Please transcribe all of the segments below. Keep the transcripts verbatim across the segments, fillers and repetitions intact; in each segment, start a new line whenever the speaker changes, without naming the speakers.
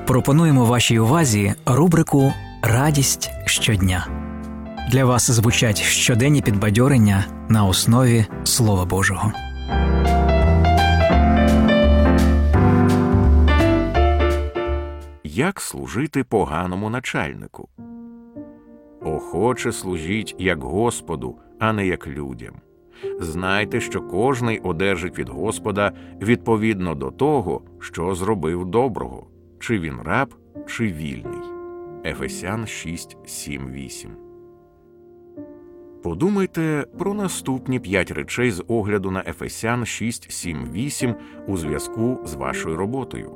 Пропонуємо вашій увазі рубрику «Радість щодня». Для вас звучать щоденні підбадьорення на основі Слова Божого.
Як служити поганому начальнику? Охоче служіть як Господу, а не як людям. Знайте, що кожний одержить від Господа відповідно до того, що зробив доброго, чи він раб, чи вільний. Ефесян шість, сім, вісім. Подумайте про наступні п'ять речей з огляду на Ефесян шість, сім, вісім у зв'язку з вашою роботою.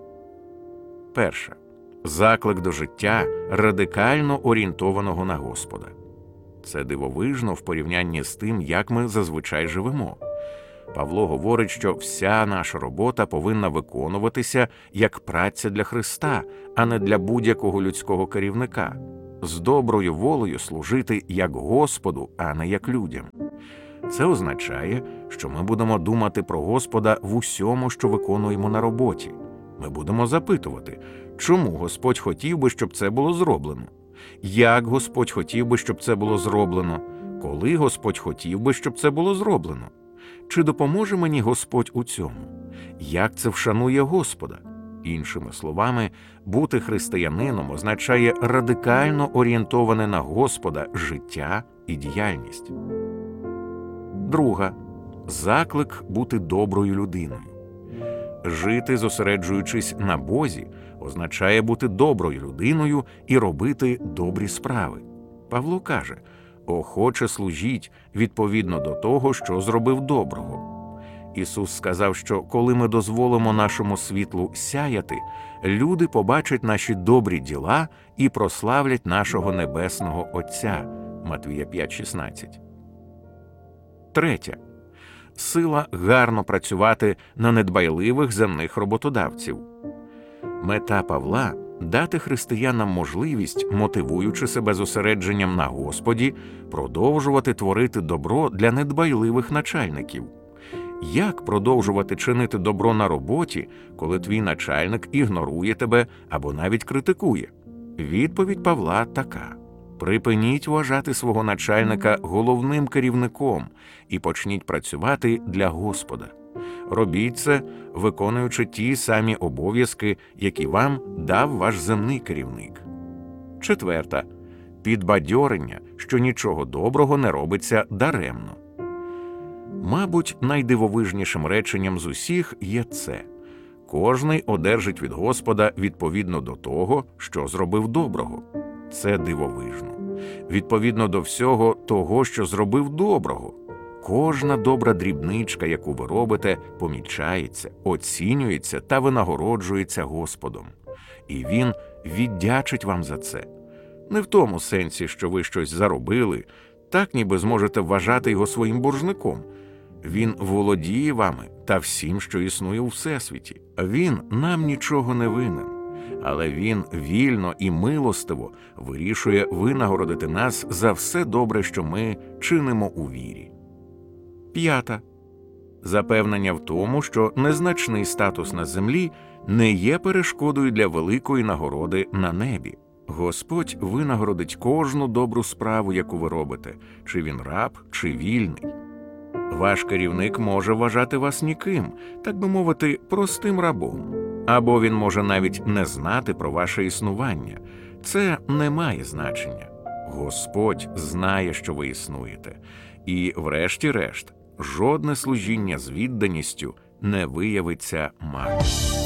Перше. Заклик до життя, радикально орієнтованого на Господа. Це дивовижно в порівнянні з тим, як ми зазвичай живемо. Павло говорить, що вся наша робота повинна виконуватися як праця для Христа, а не для будь-якого людського керівника. З доброю волею служити як Господу, а не як людям. Це означає, що ми будемо думати про Господа в усьому, що виконуємо на роботі. Ми будемо запитувати, чому Господь хотів би, щоб це було зроблено? Як Господь хотів би, щоб це було зроблено? Коли Господь хотів би, щоб це було зроблено? Чи допоможе мені Господь у цьому? Як це вшанує Господа? Іншими словами, бути християнином означає радикально орієнтоване на Господа життя і діяльність. Друга. Заклик бути доброю людиною. Жити, зосереджуючись на Бозі, означає бути доброю людиною і робити добрі справи. Павло каже, охоче служіть відповідно до того, що зробив доброго. Ісус сказав, що коли ми дозволимо нашому світлу сяяти, люди побачать наші добрі діла і прославлять нашого Небесного Отця. Матвія п'ять, шістнадцять. Третє. Сила гарно працювати на недбайливих земних роботодавців. Мета Павла – дати християнам можливість, мотивуючи себе зосередженням на Господі, продовжувати творити добро для недбайливих начальників. Як продовжувати чинити добро на роботі, коли твій начальник ігнорує тебе або навіть критикує? Відповідь Павла така. Припиніть вважати свого начальника головним керівником і почніть працювати для Господа. Робіть це, виконуючи ті самі обов'язки, які вам дав ваш земний керівник. Четверта. Підбадьорення, що нічого доброго не робиться даремно. Мабуть, найдивовижнішим реченням з усіх є це. Кожний одержить від Господа відповідно до того, що зробив доброго. Це дивовижно. Відповідно до всього того, що зробив доброго. Кожна добра дрібничка, яку ви робите, помічається, оцінюється та винагороджується Господом. І Він віддячить вам за це. Не в тому сенсі, що ви щось заробили, так ніби зможете вважати його своїм боржником. Він володіє вами та всім, що існує у Всесвіті. Він нам нічого не винен. Але Він вільно і милостиво вирішує винагородити нас за все добре, що ми чинимо у вірі. П'ята. Запевнення в тому, що незначний статус на землі не є перешкодою для великої нагороди на небі. Господь винагородить кожну добру справу, яку ви робите, чи він раб, чи вільний. Ваш керівник може вважати вас ніким, так би мовити, простим рабом. Або він може навіть не знати про ваше існування. Це не має значення. Господь знає, що ви існуєте. І, врешті-решт, жодне служіння з відданістю не виявиться марним.